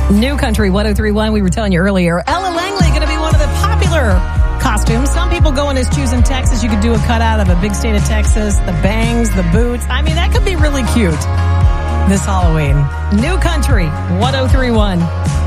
New Country 1031, we were telling you earlier. Ella Langley going to be one of the popular costumes. Some people going as choosing Texas. You could do a cutout of a big state of Texas, the bangs, the boots. I mean, that could be really cute this Halloween. New Country 1031.